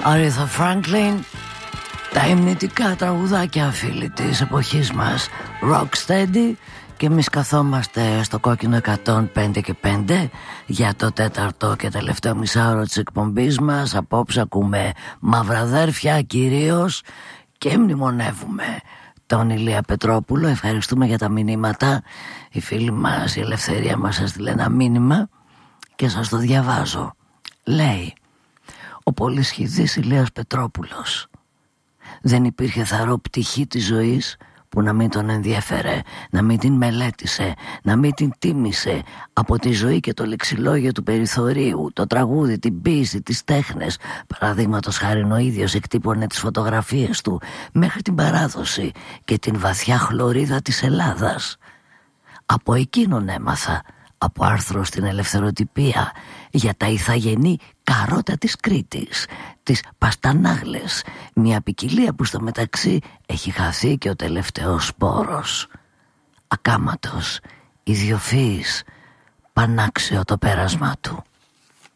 Aretha Franklin, τα υμνητικά τραγουδάκια, φίλοι της εποχής μας, Rocksteady. Και εμείς καθόμαστε στο κόκκινο 105 και 5 για το τέταρτο και τελευταίο μισάωρο της εκπομπής μας. Απόψε ακούμε μαυραδέρφια κυρίως και μνημονεύουμε τον Ηλία Πετρόπουλο. Ευχαριστούμε για τα μηνύματα. Οι φίλοι μας, η Ελευθερία μας έστειλε ένα μήνυμα και σας το διαβάζω. Λέει: ο πολυσχηδής Ηλίας Πετρόπουλος. Δεν υπήρχε θαρό πτυχή της ζωής που να μην τον ενδιέφερε, να μην την μελέτησε, να μην την τίμησε. Από τη ζωή και το λεξιλόγιο του περιθωρίου, το τραγούδι, την ποίηση, τις τέχνες, παραδείγματος χάριν ο ίδιος εκτύπωνε τις φωτογραφίες του, μέχρι την παράδοση και την βαθιά χλωρίδα της Ελλάδας. Από εκείνον έμαθα, από άρθρο στην Ελευθεροτυπία, για τα ηθαγενή καρότα της Κρήτης, τις παστανάγλες, μια ποικιλία που στο μεταξύ έχει χαθεί και ο τελευταίος σπόρος. Ακάματος, ιδιοφυής, πανάξιο το πέρασμα του.